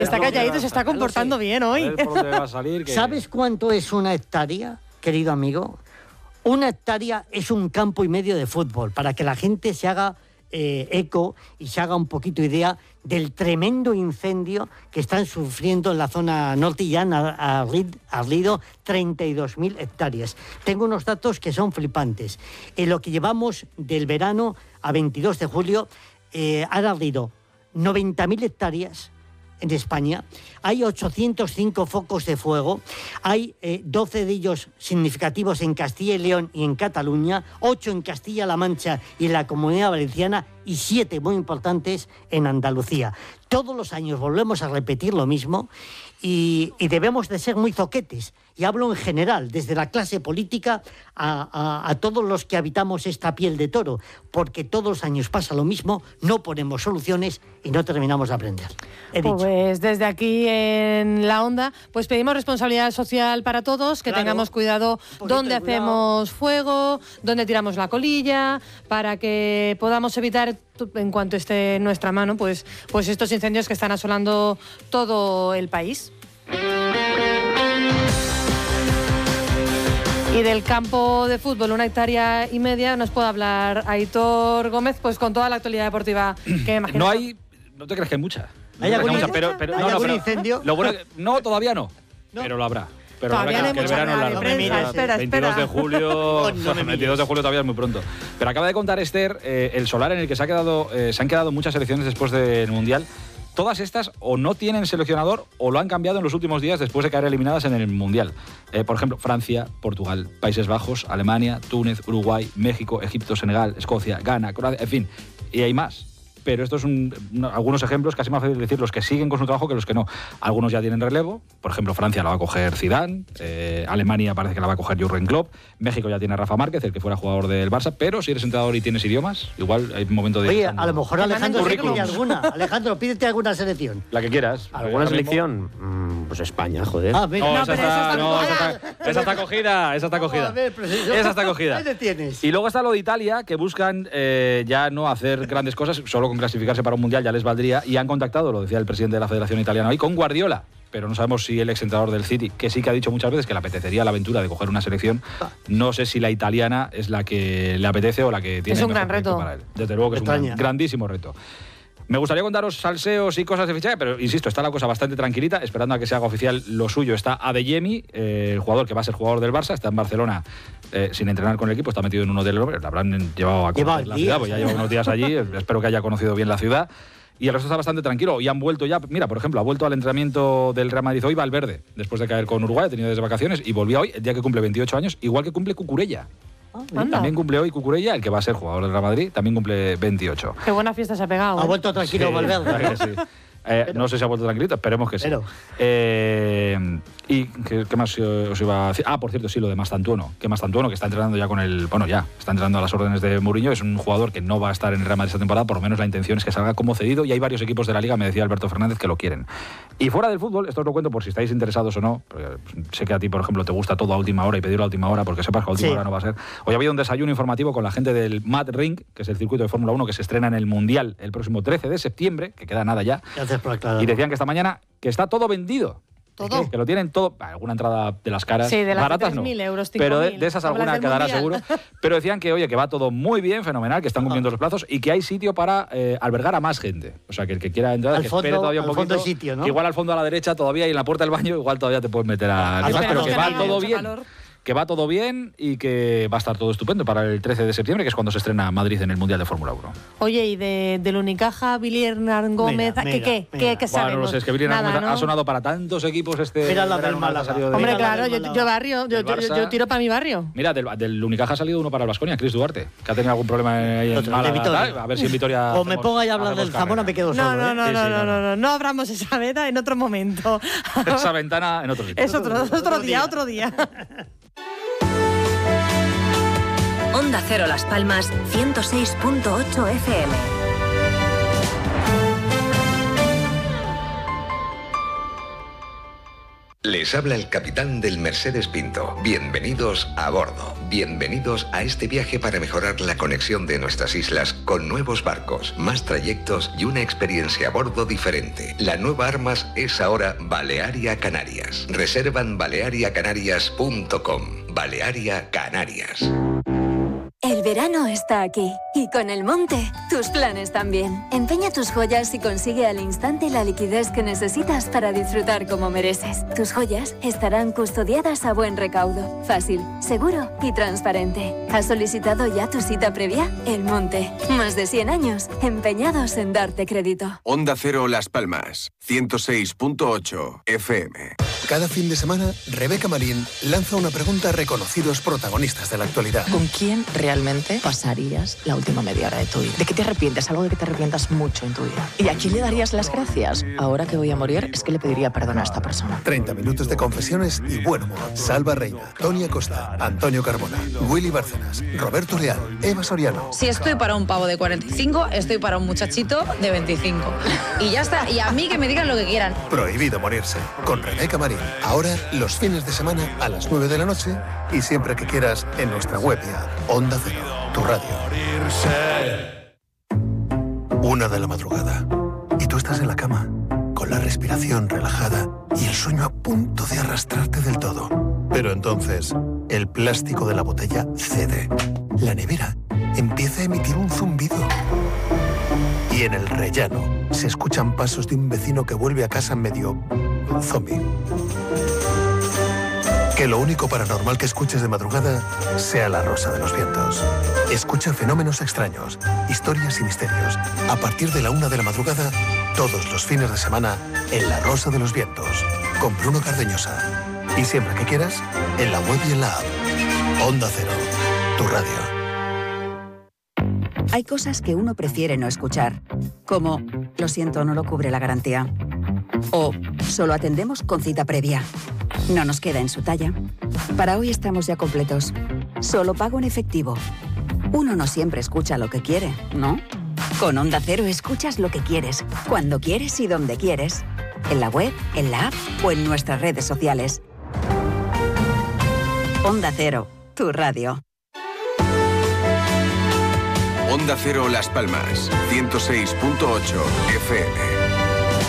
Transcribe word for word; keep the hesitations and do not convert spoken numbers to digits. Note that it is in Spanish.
Está calladito, se está comportando bien hoy. A ver por dónde va a salir, que... ¿Sabes cuánto es una hectárea, querido amigo? Una hectárea es un campo y medio de fútbol, para que la gente se haga eh, eco y se haga un poquito idea del tremendo incendio que están sufriendo en la zona norte y han ardido treinta y dos mil hectáreas. Tengo unos datos que son flipantes. En lo que llevamos del verano a veintidós de julio, eh, han ardido noventa mil hectáreas en España, hay ochocientos cinco focos de fuego, hay eh, doce de ellos significativos en Castilla y León y en Cataluña, ocho en Castilla-La Mancha y en la Comunidad Valenciana y siete muy importantes en Andalucía. Todos los años volvemos a repetir lo mismo y, y debemos de ser muy zoquetes. Y hablo en general, desde la clase política a, a, a todos los que habitamos esta piel de toro, porque todos los años pasa lo mismo, no ponemos soluciones y no terminamos de aprender. He dicho. Pues desde aquí en La Onda, pues pedimos responsabilidad social para todos, que claro, tengamos cuidado dónde hacemos fuego, dónde tiramos la colilla, para que podamos evitar, en cuanto esté en nuestra mano, pues, pues estos incendios que están asolando todo el país. Y del campo de fútbol, una hectárea y media, nos puede hablar Aitor Gómez, pues con toda la actualidad deportiva que me imagino. No hay, no te crees que hay mucha. No ¿Hay algún, mucha, pero, pero, ¿hay no, algún no, pero, incendio? Lo bueno, no, todavía no, no, pero lo habrá. Pero todavía habrá no que, hay que el mucha verano es nada, largo. espera, espera, veintidós espera. de julio, Oh, no veintidós de julio todavía es muy pronto. Pero acaba de contar Esther eh, el solar en el que se, ha quedado, eh, se han quedado muchas selecciones después del Mundial. Todas estas o no tienen seleccionador o lo han cambiado en los últimos días después de caer eliminadas en el Mundial. Eh, por ejemplo, Francia, Portugal, Países Bajos, Alemania, Túnez, Uruguay, México, Egipto, Senegal, Escocia, Ghana, Croacia, en fin, y hay más. Pero estos son algunos ejemplos, casi más fácil decir los que siguen con su trabajo que los que no. Algunos ya tienen relevo, por ejemplo, Francia la va a coger Zidane, eh, Alemania parece que la va a coger Jürgen Klopp, México ya tiene a Rafa Márquez, el que fuera jugador del Barça, pero si eres entrenador y tienes idiomas, igual hay un momento de... Oye, a lo mejor Alejandro se pide alguna. Alejandro, pídete alguna selección. La que quieras. ¿Alguna selección? Mm, pues España, joder. Ah, venga. No, No, esa, pero está, esa está no, esa, cogida. está, esa está cogida, esa está cogida. A ver, pues eso. Esa está cogida. Ahí te tienes. Y luego está lo de Italia, que buscan eh, ya no hacer grandes cosas, solo con clasificarse para un mundial ya les valdría, y han contactado, lo decía el presidente de la Federación Italiana hoy, con Guardiola. Pero no sabemos si el exentrenador del City, que sí que ha dicho muchas veces que le apetecería la aventura de coger una selección, no sé si la italiana es la que le apetece o la que tiene es un mejor gran reto para él. Desde luego que es un gran, grandísimo reto. Me gustaría contaros salseos y cosas de fichaje, pero insisto, está la cosa bastante tranquilita, esperando a que se haga oficial lo suyo. Está Adeyemi, eh, el jugador que va a ser jugador del Barça, está en Barcelona eh, sin entrenar con el equipo, está metido en un hotel, la habrán llevado a conocer la ciudad, pues ya lleva unos días allí, espero que haya conocido bien la ciudad. Y el resto está bastante tranquilo. Y han vuelto ya, mira, por ejemplo, ha vuelto al entrenamiento del Real Madrid hoy Valverde, después de caer con Uruguay, ha tenido desde vacaciones, y volvió hoy, el día que cumple veintiocho años, igual que cumple Cucurella. Anda. También cumple hoy Cucurella, el que va a ser jugador del Real Madrid, también cumple veintiocho. Qué buena fiesta se ha pegado. Ha ¿eh? vuelto tranquilo Sí, Valverde. claro que sí. Eh, Pero, no sé si ha vuelto tranquilito, esperemos que sí. Pero. Eh, ¿Y qué, qué más os iba a decir? Ah, por cierto, sí, lo de Mastantuono. Que Mastantuono, que está entrenando ya con el... Bueno, ya, está entrenando a las órdenes de Mourinho. Es un jugador que no va a estar en el Real Madrid esta temporada. Por lo menos la intención es que salga como cedido. Y hay varios equipos de la Liga, me decía Alberto Fernández, que lo quieren. Y fuera del fútbol, esto os lo cuento por si estáis interesados o no. Porque sé que a ti, por ejemplo, te gusta todo a última hora y pedirlo a última hora porque sepas que a última Sí. hora no va a ser. Hoy ha habido un desayuno informativo con la gente del Mad Ring, que es el circuito de Fórmula uno que se estrena en el Mundial el próximo trece de septiembre, que queda nada ya. Gracias por aclarar. Y decían que esta mañana que está todo vendido. ¿Todo? Que lo tienen todo. Alguna entrada de las caras. Sí, de las baratas tres no. mil euros, Pero de, cinco mil, de esas como las alguna del quedará seguro. Mundial. Pero decían que, oye, que va todo muy bien, fenomenal, que están cumpliendo los plazos y que hay sitio para eh, albergar a más gente. O sea, que el que quiera entrar, Al que fondo- espere todavía un al poquito. fondo hay sitio, ¿no? Que igual al fondo a la derecha todavía y en la puerta del baño igual todavía te puedes meter a... Ah, que más, espera, pero no, que que va no, todo mucho bien. calor. Que va todo bien y que va a estar todo estupendo para el trece de septiembre, que es cuando se estrena Madrid en el Mundial de Fórmula uno. Oye, y de, del Unicaja, Billy Hernán Gómez, Mira, ¿qué, mira, qué, mira. qué, qué Bueno, sabemos? no sé, es que Billy Nada, Hernán Gómez ¿no? ha sonado para tantos equipos este... Mira la del verano, Málaga. ha salido de- Hombre, Mira la claro, del yo, Málaga. yo barrio, yo, Del yo, yo, Barça. yo tiro para mi barrio. Mira, del, del Unicaja ha salido uno para el Baskonia, Chris Duarte, que ha tenido algún problema ahí en Otro, de Málaga. Vitoria. tal. A ver si en Vitoria... O me hacemos- pongo ahí a hablar hacemos del Zamora, carrera. me quedo No, solo. no, ¿eh? no, Sí, no, sí, no, no, no, no. no, no abramos esa veda en otro momento. Esa ventana en otro sitio. Es otro, otro día, otro día. Onda Cero Las Palmas, ciento seis punto ocho F M. Les habla el capitán del Mercedes Pinto. Bienvenidos a bordo. Bienvenidos a este viaje para mejorar la conexión de nuestras islas con nuevos barcos, más trayectos y una experiencia a bordo diferente. La nueva Armas es ahora Balearia Canarias. Reserva en balearia canarias punto com. Balearia Canarias. El verano está aquí y con el Monte, tus planes también. Empeña tus joyas y consigue al instante la liquidez que necesitas para disfrutar como mereces. Tus joyas estarán custodiadas a buen recaudo, fácil, seguro y transparente. ¿Has solicitado ya tu cita previa? El Monte, más de cien años empeñados en darte crédito. Onda Cero Las Palmas, ciento seis punto ocho F M. Cada fin de semana, Rebeca Marín lanza una pregunta a reconocidos protagonistas de la actualidad. ¿Con quién realmente pasarías la última media hora de tu vida? ¿De qué te arrepientes? Algo de que te arrepientas mucho en tu vida. ¿Y a quién le darías las gracias? Ahora que voy a morir, es que le pediría perdón a esta persona. treinta minutos de confesiones y buen humor. Salva Reina, Tony Acosta, Antonio Carbona, Willy Bárcenas, Roberto Leal, Eva Soriano. Si estoy para un pavo de cuarenta y cinco, estoy para un muchachito de veinticinco. Y ya está. Y a mí que me digan lo que quieran. Prohibido morirse. Con Rebeca Marín. Ahora, los fines de semana a las nueve de la noche y siempre que quieras en nuestra web y app. Onda Cero, tu radio. Una de la madrugada. Y tú estás en la cama, con la respiración relajada y el sueño a punto de arrastrarte del todo. Pero entonces, el plástico de la botella cede. La nevera empieza a emitir un zumbido. Y en el rellano se escuchan pasos de un vecino que vuelve a casa medio zombie. Que lo único paranormal que escuches de madrugada sea La Rosa de los Vientos. Escucha fenómenos extraños, historias y misterios. A partir de la una de la madrugada, todos los fines de semana, en La Rosa de los Vientos, con Bruno Cardeñosa. Y siempre que quieras, en la web y en la app. Onda Cero, tu radio. Hay cosas que uno prefiere no escuchar, como, lo siento, no lo cubre la garantía. O, solo atendemos con cita previa. No nos queda en su talla. Para hoy estamos ya completos. Solo pago en efectivo. Uno no siempre escucha lo que quiere, ¿no? Con Onda Cero escuchas lo que quieres, cuando quieres y donde quieres. En la web, en la app o en nuestras redes sociales. Onda Cero, tu radio. Onda Cero Las Palmas, ciento seis punto ocho F M.